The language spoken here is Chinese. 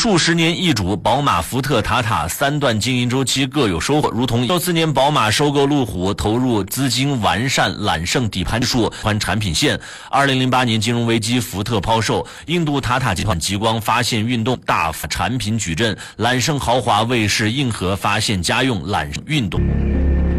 数十年易主，宝马、福特、塔塔3段经营周期各有收获，如同2014年宝马收购路虎，投入资金完善揽胜底盘技术宽产品线；2008年金融危机，福特抛售，印度塔塔集团极光发现运动大产品矩阵，揽胜豪华卫士硬核发现家用揽胜运动。